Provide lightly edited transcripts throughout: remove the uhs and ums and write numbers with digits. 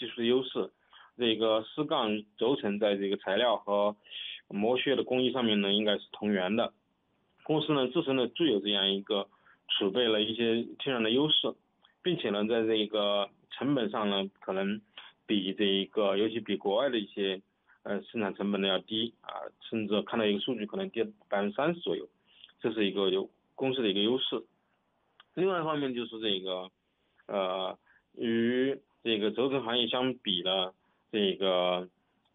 技术的优势。这个丝杠轴承在这个材料和磨削的工艺上面呢，应该是同源的。公司呢自身呢具有这样一个储备了一些天然的优势，并且呢在这个成本上呢，可能比这个尤其比国外的一些生产成本呢要低啊，甚至看到一个数据可能跌30%左右，这是一个公司的一个优势。另外一方面就是这个与这个轴承行业相比呢，这个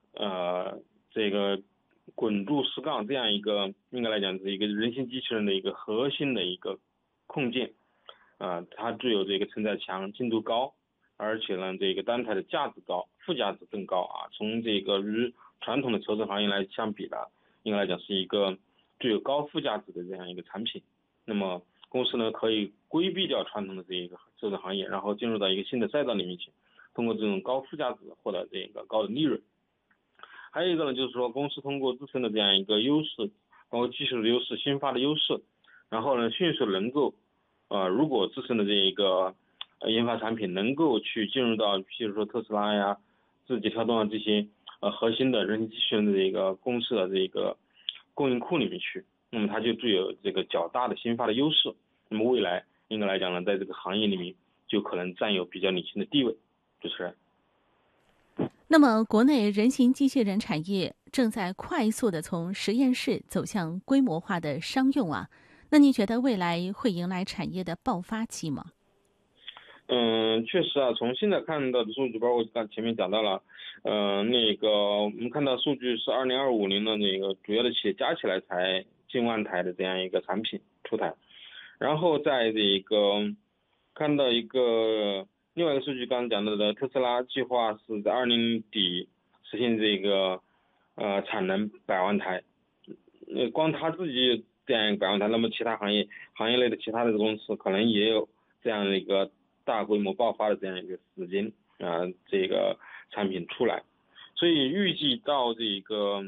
滚柱丝杠这样一个应该来讲是一个人形机器人的一个核心的一个控件它具有这个承载强、精度高，而且呢这个单台的价值高，附加值更高啊。从这个与传统的轴承行业来相比呢，应该来讲是一个具有高附加值的这样一个产品。那么公司呢可以规避掉传统的这一个轴承行业，然后进入到一个新的赛道里面去，通过这种高附加值获得这个高的利润。还有一个呢，就是说公司通过自身的这样一个优势，包括技术的优势、新发的优势，然后呢迅速能够如果自身的这一个研发产品能够去进入到譬如说特斯拉呀、字节跳动啊这些核心的人形机器人的这个公司的这个供应库里面去，那么它就具有这个较大的新发的优势。那么未来应该来讲呢，在这个行业里面就可能占有比较领先的地位。主持人。 那么，国内人形机器人产业正在快速的从实验室走向规模化的商用啊。那您觉得未来会迎来产业的爆发期吗？ 确实啊，从现在看到的数据，包括刚前面讲到了，我们看到数据是2025年的那个主要的企业加起来才近万台的这样一个产品出台，然后在这个看到一个另外一个数据，刚刚讲到的特斯拉计划是在20年底实现这个产能100万台，光他自己这样100万台，那么其他行业内的其他的公司可能也有这样的一个大规模爆发的这样一个时间这个产品出来，所以预计到这个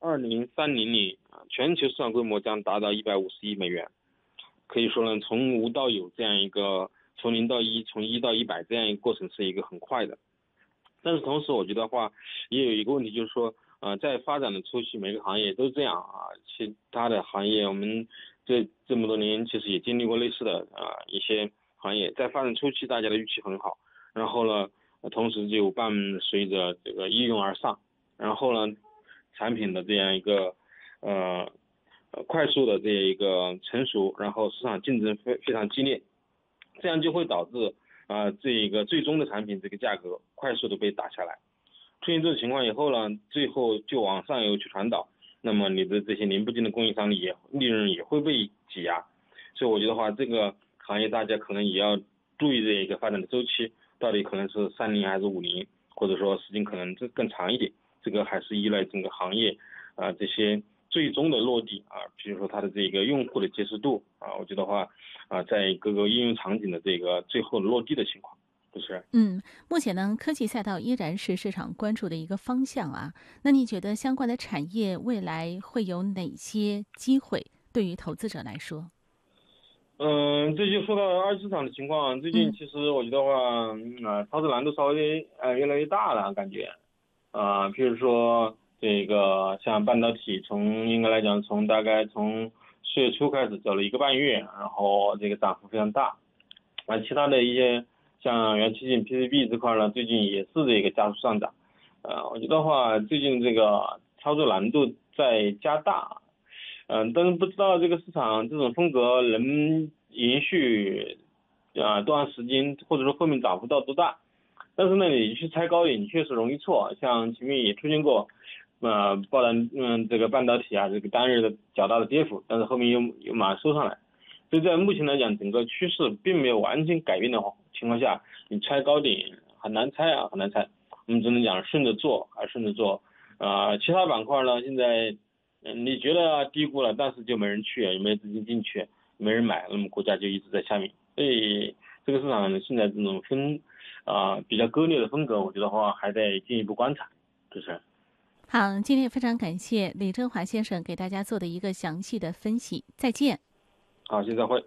2030年全球市场规模将达到150亿美元。可以说呢，从无到有这样一个从0到1，从1到100这样一个过程是一个很快的。但是同时我觉得话也有一个问题，就是说在发展的初期，每个行业都这样啊，其他的行业我们这么多年其实也经历过类似的一些行业，在发展初期大家的预期很好，然后呢同时就伴随着这个应用而上，然后呢产品的这样一个快速的这一个成熟，然后市场竞争非常激烈，这样就会导致这一个最终的产品这个价格快速的被打下来。出现这种情况以后呢，最后就往上游去传导，那么你的这些零部件的供应商利润也会被挤压。所以我觉得话，这个行业大家可能也要注意这一个发展的周期，到底可能是3年还是5年，或者说时间可能更长一点，这个还是依赖整个行业这些最终的落地比如说它的这个用户的接受度我觉得话在各个应用场景的这个最后落地的情况。不是。 目前呢，科技赛道依然是市场关注的一个方向啊。那你觉得相关的产业未来会有哪些机会？对于投资者来说？ 这就说到二级市场的情况。最近其实我觉得话，操作难度稍微越来越大了，感觉譬如说这个像半导体，应该来讲大概从4月初开始走了1个半月，然后这个涨幅非常大。其他的一些像元器件 PCB 这块呢，最近也是这个加速上涨。我觉得话最近这个操作难度在加大。但是不知道这个市场这种风格能延续多长时间，或者说后面涨幅到多大。但是呢，你去猜高点，你确实容易错。像前面也出现过这个半导体这个单日的较大的跌幅，但是后面又马上收上来。所以在目前来讲，整个趋势并没有完全改变的情况下，你猜高点很难猜。我们只能讲顺着做。其他板块呢，现在你觉得低估了，但是就没人去，也没有资金进去，没人买，那么股价就一直在下面。所以这个市场现在这种比较割裂的风格，我觉得话还得进一步观察。主持人。 好，今天也非常感谢李振华先生给大家做的一个详细的分析。再见。 好，谢谢，再会。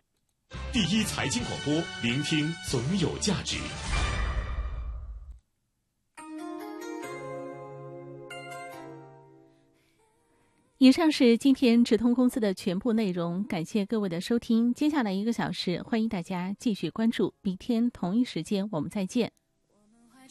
第一财经广播，聆听总有价值。 以上是今天直通公司的全部内容，感谢各位的收听。接下来1个小时，欢迎大家继续关注，明天同一时间我们再见。